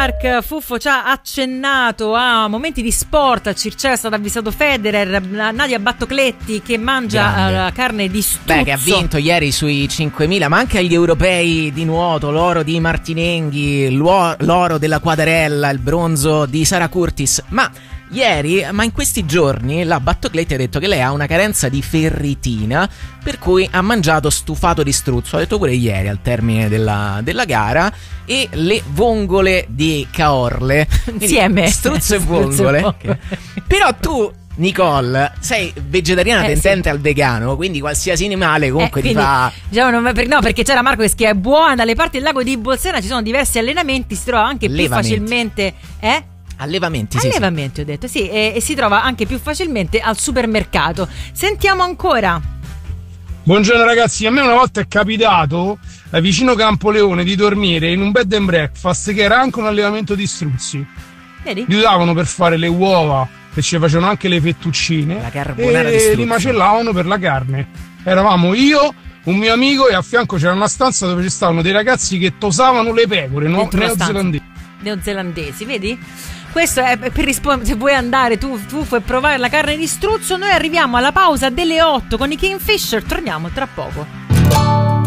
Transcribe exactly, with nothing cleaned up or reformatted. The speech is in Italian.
Park. Fuffo ci ha accennato a momenti di sport. A Circeo è stato avvisato Federer, Nadia Battocletti che mangia la carne di struzzo. Beh, che ha vinto ieri sui cinquemila, ma anche agli europei di nuoto, l'oro di Martinenghi, l'oro della Quadarella, il bronzo di Sara Curtis. Ma ieri, ma in questi giorni, la Battocletti ha detto che lei ha una carenza di ferritina, per cui ha mangiato stufato di struzzo. Ha detto pure ieri al termine della, della gara. E le vongole di Caorle insieme, struzzo e vongole. Okay. Però tu, Nicole, sei vegetariana eh, tendente sì. al vegano, quindi qualsiasi animale comunque eh, ti fa. Diciamo, non, no, perché c'era Marco che scrive: è buona, dalle parti del lago di Bolsena ci sono diversi allenamenti, si trova anche più facilmente. Eh? Allevamenti, sì, Allevamenti, sì. ho detto, sì, e, e si trova anche più facilmente al supermercato. Sentiamo ancora. Buongiorno ragazzi, a me una volta è capitato eh, vicino Campoleone di dormire in un bed and breakfast che era anche un allevamento di struzzi. Vedi? Li usavano per fare le uova e ci facevano anche le fettuccine la carbonara di e struzzo. li macellavano per la carne. Eravamo io, un mio amico e a fianco c'era una stanza dove ci stavano dei ragazzi che tosavano le pecore no? neozelandesi. Neozelandesi, vedi? Questo è per rispondere. Se vuoi andare tu, tu puoi provare la carne di struzzo. Noi arriviamo alla pausa delle otto con i Kingfisher. Torniamo tra poco.